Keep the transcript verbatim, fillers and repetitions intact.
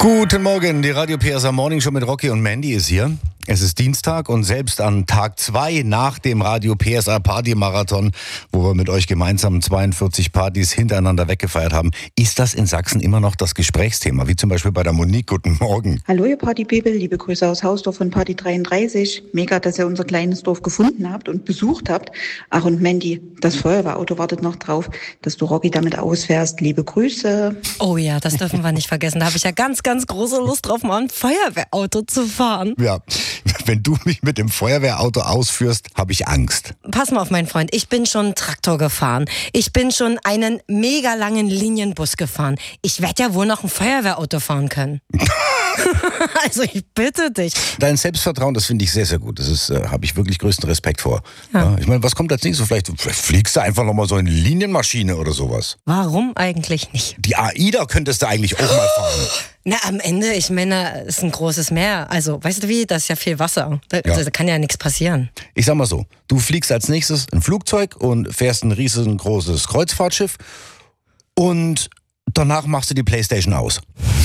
Guten Morgen, die Radio P S A Morning Show mit Rocky und Mandy ist hier. Es ist Dienstag und selbst an Tag zwei nach dem Radio P S A Party Marathon, wo wir mit euch gemeinsam zweiundvierzig Partys hintereinander weggefeiert haben, ist das in Sachsen immer noch das Gesprächsthema, wie zum Beispiel bei der Monique. Guten Morgen. Hallo ihr Party-People, liebe Grüße aus Hausdorf von Party dreiunddreißig. Mega, dass ihr unser kleines Dorf gefunden habt und besucht habt. Ach und Mandy, das Feuerwehrauto wartet noch drauf, dass du Rocky damit ausfährst. Liebe Grüße. Oh ja, das dürfen wir nicht vergessen. Da habe ich ja ganz, ganz große Lust drauf, mal ein Feuerwehrauto zu fahren. Ja, wenn du mich mit dem Feuerwehrauto ausführst, habe ich Angst. Pass mal auf, mein Freund, ich bin schon Traktor gefahren. Ich bin schon einen mega langen Linienbus gefahren. Ich werde ja wohl noch ein Feuerwehrauto fahren können. Also ich bitte dich. Dein Selbstvertrauen, das finde ich sehr, sehr gut. Das ist, äh, habe ich wirklich größten Respekt vor. Ja. Ja, ich meine, was kommt als nächstes? Vielleicht, vielleicht fliegst du einfach nochmal so eine Linienmaschine oder sowas. Warum eigentlich nicht? Die AIDA könntest du eigentlich auch mal fahren. Na, am Ende, ich meine, es ist ein großes Meer. Also, weißt du wie, da ist ja viel Wasser. Da, Ja. da kann ja nichts passieren. Ich sag mal so, du fliegst als nächstes ein Flugzeug und fährst ein riesengroßes Kreuzfahrtschiff und danach machst du die Playstation aus.